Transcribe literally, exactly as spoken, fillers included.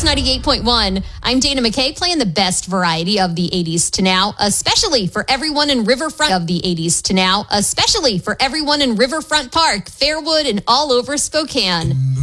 ninety-eight point one. I'm Dana McKay, playing the best variety of the eighties to now, especially for everyone in Riverfront of the eighties to now, especially for everyone in Riverfront Park, Fairwood, and all over Spokane.